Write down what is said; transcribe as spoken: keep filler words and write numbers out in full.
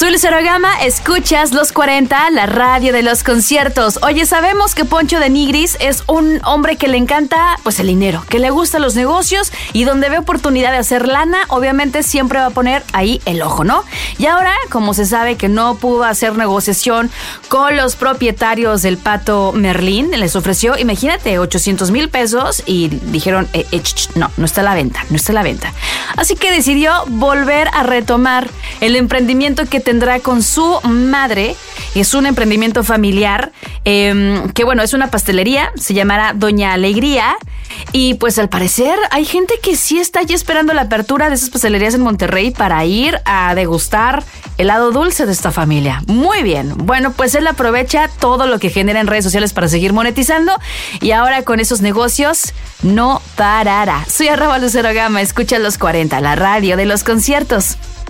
Soy Lucero Gama, escuchas Los cuarenta, la radio de los conciertos. Oye, sabemos que Poncho de Nigris es un hombre que le encanta, pues, el dinero, que le gustan los negocios y donde ve oportunidad de hacer lana, obviamente siempre va a poner ahí el ojo, ¿no? Y ahora, como se sabe que no pudo hacer negociación con los propietarios del Pato Merlín, les ofreció, imagínate, ochocientos mil pesos y dijeron, eh, eh, ch, ch, no, no está a la venta, no está a la venta. Así que decidió volver a retomar el emprendimiento que tendrá con su madre. Es un emprendimiento familiar eh, que, bueno, es una pastelería, se llamará Doña Alegría. Y pues al parecer hay gente que sí está ya esperando la apertura de esas pastelerías en Monterrey para ir a degustar helado dulce de esta familia. Muy bien. Bueno, pues él aprovecha todo lo que genera en redes sociales para seguir monetizando y ahora con esos negocios no parará. Soy arroba Lucero Gama, escucha Los cuarenta, la radio de los conciertos.